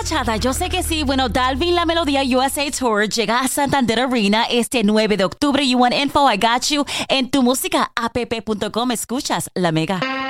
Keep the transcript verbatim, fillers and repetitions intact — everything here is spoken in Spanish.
bachata, yo sé que sí. Bueno, Dalvin La Melodía U S A Tour llega a Santander Arena este nueve de octubre. You want info, I got you. En tu música app punto com escuchas La Mega.